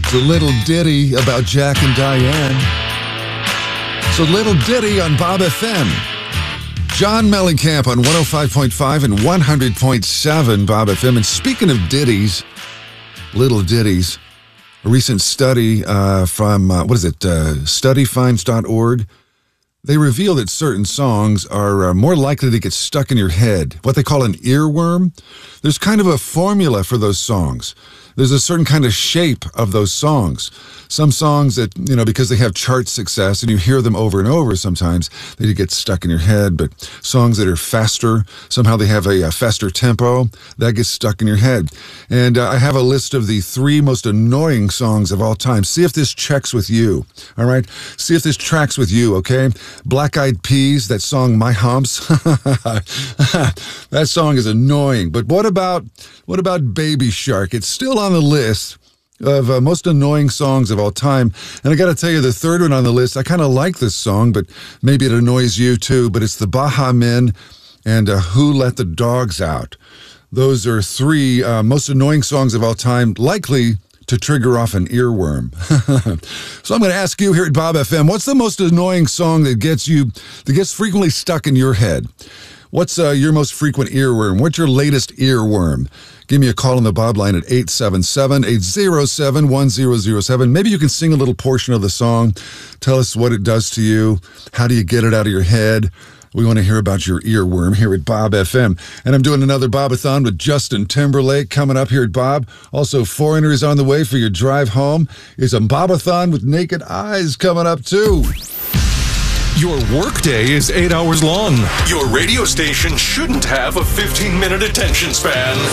It's a little ditty about Jack and Diane. It's a little ditty on Bob FM. John Mellencamp on 105.5 and 100.7 Bob FM. And speaking of ditties, little ditties, a recent study from, studyfinds.org, they reveal that certain songs are more likely to get stuck in your head, what they call an earworm. There's kind of a formula for those songs. There's a certain kind of shape of those songs. Some songs that, because they have chart success and you hear them over and over sometimes, they get stuck in your head. But songs that are faster, somehow they have a faster tempo, that gets stuck in your head. And I have a list of the 3 most annoying songs of all time. See if this checks with you, all right? See if this tracks with you, okay? Black Eyed Peas, that song, My Humps. That song is annoying. But what about Baby Shark? It's still on the list of most annoying songs of all time. And I got to tell you, the third one on the list, I kind of like this song, but maybe it annoys you too. But it's the Baha Men and Who Let the Dogs Out. Those are 3 most annoying songs of all time, likely to trigger off an earworm. So I'm going to ask you here at Bob FM, what's the most annoying song that gets frequently stuck in your head? What's your most frequent earworm? What's your latest earworm? Give me a call on the Bob line at 877-807-1007. Maybe you can sing a little portion of the song. Tell us what it does to you. How do you get it out of your head? We want to hear about your earworm here at Bob FM. And I'm doing another Bobathon with Justin Timberlake coming up here at Bob. Also, Foreigner is on the way for your drive home. It's a Bobathon with Naked Eyes coming up too. Your workday is 8 hours long. Your radio station shouldn't have a 15-minute attention span.